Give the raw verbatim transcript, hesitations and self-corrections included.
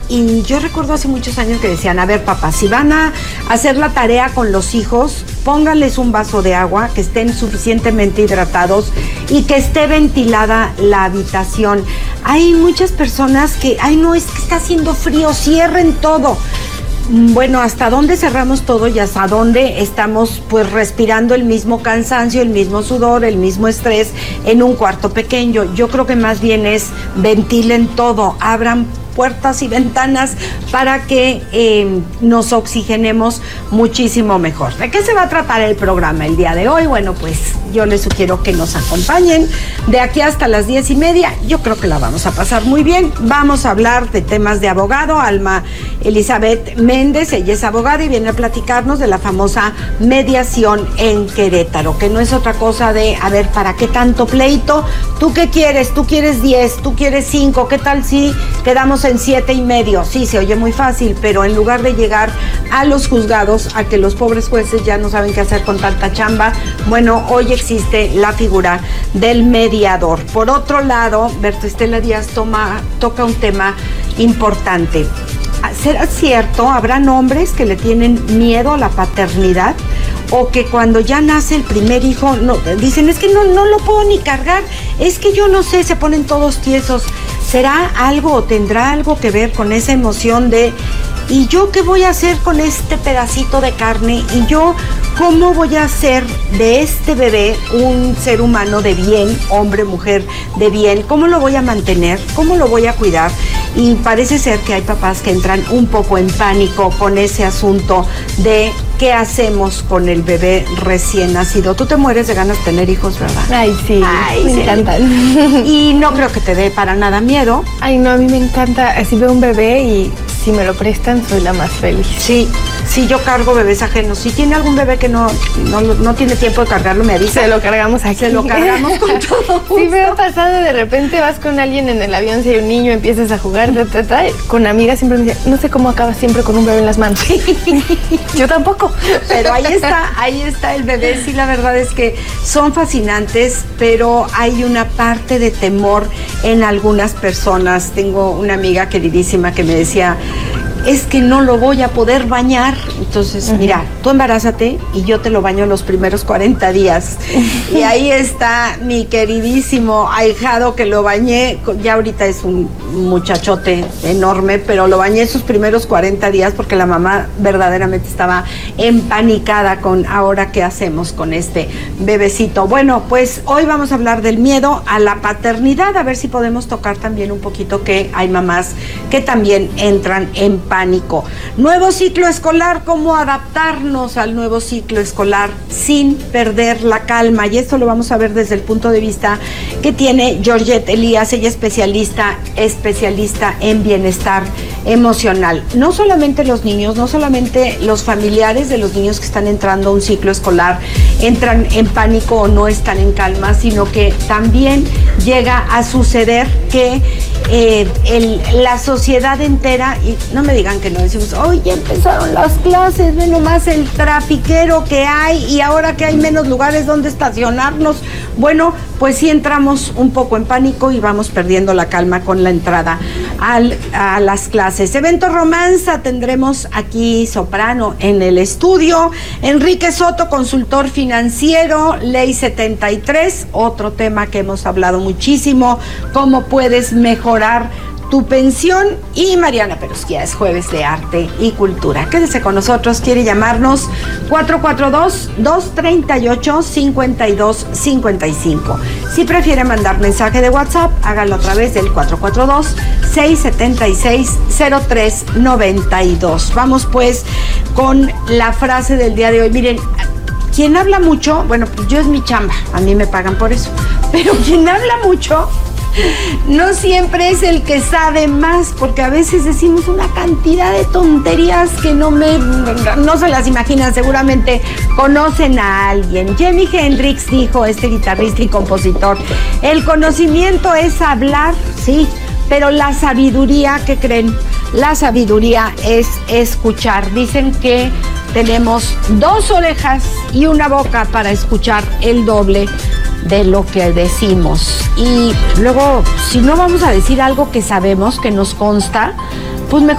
y yo recuerdo hace muchos años que decían, a ver papá, si van a hacer la tarea con los hijos, pónganles un vaso de agua, que estén suficientemente hidratados y que esté ventilada la habitación. Hay muchas personas que, ay no, es que está haciendo frío, cierren todo. Bueno, ¿hasta dónde cerramos todo y hasta dónde estamos pues respirando el mismo cansancio, el mismo sudor, el mismo estrés en un cuarto pequeño? Yo creo que más bien es ventilen todo, abran puertas y ventanas para que eh, nos oxigenemos muchísimo mejor. ¿De qué se va a tratar el programa el día de hoy? Bueno, pues yo les sugiero que nos acompañen de aquí hasta las diez y media. Yo creo que la vamos a pasar muy bien. Vamos a hablar de temas de abogado. Alma Elizabeth Méndez, ella es abogada y viene a platicarnos de la famosa mediación en Querétaro, que no es otra cosa de, a ver, ¿para qué tanto pleito? ¿Tú qué quieres? ¿Tú quieres diez? ¿Tú quieres cinco? ¿Qué tal si quedamos en siete y medio? Sí, se oye muy fácil, pero en lugar de llegar a los juzgados, a que los pobres jueces ya no saben qué hacer con tanta chamba, bueno, hoy existe la figura del mediador. Por otro lado, Berta Estela Díaz toma, toca un tema importante. ¿Será cierto? ¿Habrán hombres que le tienen miedo a la paternidad? O que cuando ya nace el primer hijo, no, dicen, es que no, no lo puedo ni cargar, es que yo no sé, se ponen todos tiesos. ¿Será algo o tendrá algo que ver con esa emoción de, ¿y yo qué voy a hacer con este pedacito de carne? ¿Y yo cómo voy a hacer de este bebé un ser humano de bien, hombre, mujer de bien? ¿Cómo lo voy a mantener? ¿Cómo lo voy a cuidar? Y parece ser que hay papás que entran un poco en pánico con ese asunto de qué hacemos con el bebé recién nacido. Tú te mueres de ganas de tener hijos, ¿verdad? Ay, sí, Ay, me sí. encantan. Y no creo que te dé para nada miedo. Ay, no, a mí me encanta. Así veo un bebé y si me lo prestan, soy la más feliz. Sí, sí, yo cargo bebés ajenos. Si tiene algún bebé que no, no, no tiene tiempo de cargarlo, me avisa. Se lo cargamos aquí. Se lo cargamos con todo gusto. Sí, me ha pasado, de repente vas con alguien en el avión, si hay un niño, empiezas a jugar, ta, ta, ta, con amigas siempre me dicen, no sé cómo acabas siempre con un bebé en las manos. Yo tampoco. Pero ahí está, ahí está el bebé. Sí, la verdad es que son fascinantes, pero hay una parte de temor en algunas personas. Tengo una amiga queridísima que me decía, es que no lo voy a poder bañar. Entonces, uh-huh. mira, tú embarázate y yo te lo baño los primeros cuarenta días. Y ahí está mi queridísimo ahijado que lo bañé, ya ahorita es un muchachote enorme, pero lo bañé sus primeros cuarenta días porque la mamá verdaderamente estaba empanicada con ahora qué hacemos con este bebecito. Bueno, pues hoy vamos a hablar del miedo a la paternidad, a ver si podemos tocar también un poquito que hay mamás que también entran en pánico. Nuevo ciclo escolar, cómo adaptarnos al nuevo ciclo escolar sin perder la calma, y esto lo vamos a ver desde el punto de vista que tiene Georgette Elías. Ella es especialista, especialista en bienestar emocional. No solamente los niños, no solamente los familiares de los niños que están entrando a un ciclo escolar entran en pánico o no están en calma, sino que también llega a suceder que eh, el, la sociedad entera, y no me digan que no, decimos, hoy ya empezaron las clases, ve nomás el trafiquero que hay y ahora que hay menos lugares donde estacionarnos. Bueno, pues sí entramos un poco en pánico y vamos perdiendo la calma con la entrada al, a las clases. Evento Romanza, tendremos aquí soprano en el estudio, Enrique Soto, consultor financiero, Ley setenta y tres, otro tema que hemos hablado muchísimo, cómo puedes mejorar tu pensión, y Mariana Perusquía, es jueves de arte y cultura. Quédese con nosotros, quiere llamarnos cuatro cuatro dos, dos tres ocho, cinco dos cinco cinco. Si prefiere mandar mensaje de WhatsApp, hágalo a través del cuatro cuatro dos, seis siete seis, cero tres nueve dos. Vamos pues con la frase del día de hoy. Miren, quien habla mucho, bueno, pues yo es mi chamba, a mí me pagan por eso, pero quien habla mucho no siempre es el que sabe más, porque a veces decimos una cantidad de tonterías que no me, no se las imaginan. Seguramente conocen a alguien. Jimi Hendrix dijo, este guitarrista y compositor, el conocimiento es hablar, sí, pero la sabiduría, ¿qué creen? La sabiduría es escuchar. Dicen que tenemos dos orejas y una boca para escuchar el doble de lo que decimos. Y luego, si no vamos a decir algo que sabemos, que nos consta, pues mejor